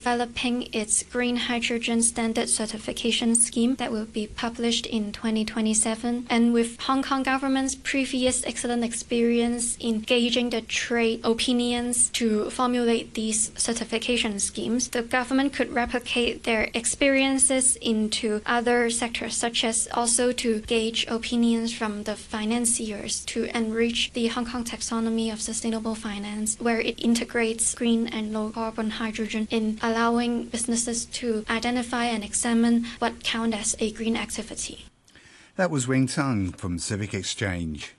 developing its green hydrogen standard certification scheme that will be published in 2027. And with Hong Kong government's previous excellent experience engaging the trade opinions to formulate these certification schemes, the government could replicate their experiences into other sectors, such as also to gauge opinions from the financiers to enrich the Hong Kong taxonomy of sustainable finance, where it integrates green and low carbon hydrogen in allowing businesses to identify and examine what count as a green activity. That was Wing Tung from Civic Exchange.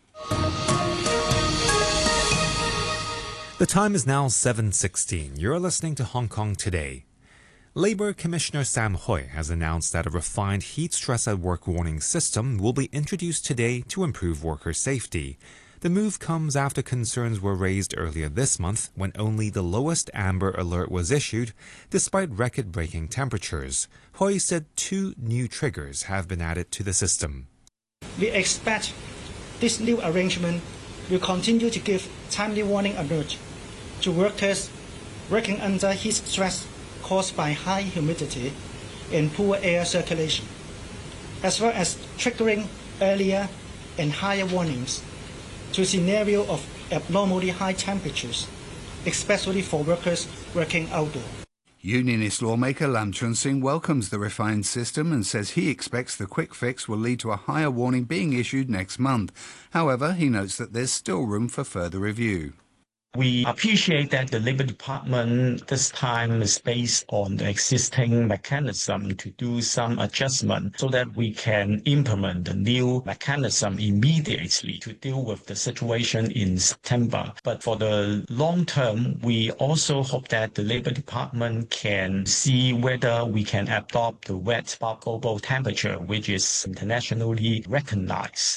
The time is now 7:16. You're listening to Hong Kong Today. Labour Commissioner Sam Hui has announced that a refined heat stress at work warning system will be introduced today to improve worker safety. The move comes after concerns were raised earlier this month when only the lowest amber alert was issued, despite record-breaking temperatures. Hui said 2 new triggers have been added to the system. We expect this new arrangement will continue to give timely warning alert to workers working under heat stress caused by high humidity and poor air circulation, as well as triggering earlier and higher warnings to a scenario of abnormally high temperatures, especially for workers working outdoors. Unionist lawmaker Lam Chun Sing welcomes the refined system and says he expects the quick fix will lead to a higher warning being issued next month. However, he notes that there's still room for further review. We appreciate that the Labour Department this time is based on the existing mechanism to do some adjustment so that we can implement the new mechanism immediately to deal with the situation in September. But for the long term, we also hope that the Labour Department can see whether we can adopt the wet bulb global temperature, which is internationally recognized.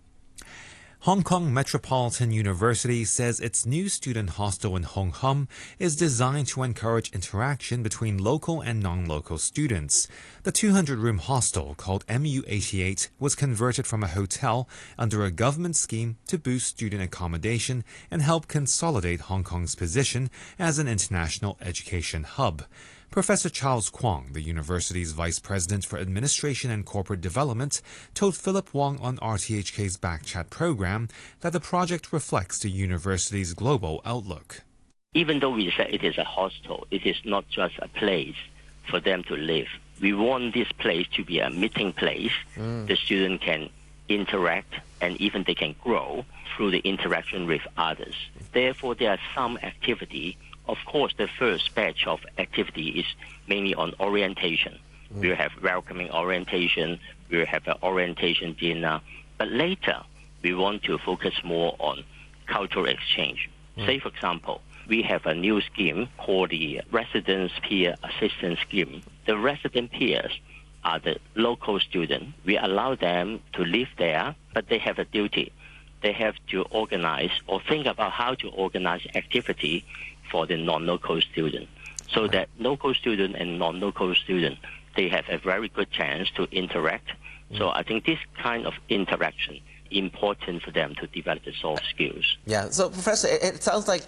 Hong Kong Metropolitan University says its new student hostel in Hong Kong is designed to encourage interaction between local and non-local students. The 200-room hostel, called MU88, was converted from a hotel under a government scheme to boost student accommodation and help consolidate Hong Kong's position as an international education hub. Professor Charles Kwong, the university's Vice President for Administration and Corporate Development, told Philip Wong on RTHK's Backchat program that the project reflects the university's global outlook. Even though we say it is a hostel, it is not just a place for them to live. We want this place to be a meeting place. The student can interact and even they can grow through the interaction with others. Therefore, there are some activity. Of course, the first batch of activity is mainly on orientation. We will have welcoming orientation, we will have an orientation dinner. But later, we want to focus more on cultural exchange. Say, for example, we have a new scheme called the Residence Peer Assistance Scheme. The resident peers are the local students. We allow them to live there, but they have a duty. They have to organize or think about how to organize activity for the non-local student, so that local student and non-local student, they have a very good chance to interact. So I think this kind of interaction important for them to develop the soft skills. Yeah, so Professor, it sounds like,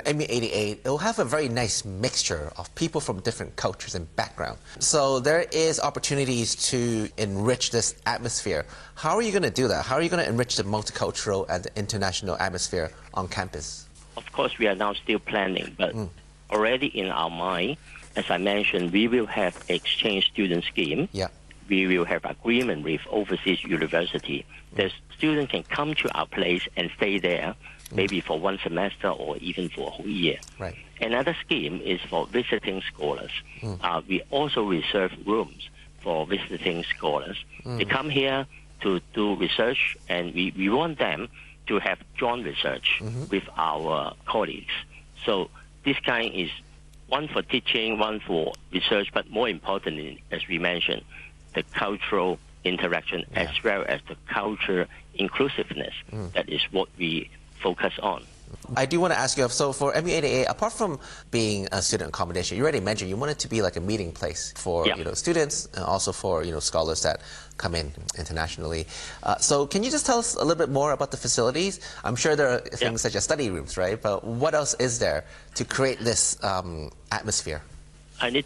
MU88, it will have a very nice mixture of people from different cultures and backgrounds. So there is opportunities to enrich this atmosphere. How are you going to do that? How are you going to enrich the multicultural and the international atmosphere on campus? Of course, we are now still planning, but already in our mind, as I mentioned, we will have exchange student scheme. Yeah. We will have agreement with overseas university. The student can come to our place and stay there, maybe for one semester or even for a whole year. Right. Another scheme is for visiting scholars. We also reserve rooms for visiting scholars. They come here to do research, and we want them to have joint research with our colleagues. So this kind is one for teaching, one for research, but more importantly, as we mentioned, the cultural interaction as well as the culture inclusiveness. That is what we focus on. I do want to ask you, so for MU88, apart from being a student accommodation, you already mentioned you want it to be like a meeting place for students and also for scholars that come in internationally. So can you just tell us a little bit more about the facilities? I'm sure there are things such as study rooms, right? But what else is there to create this atmosphere? I need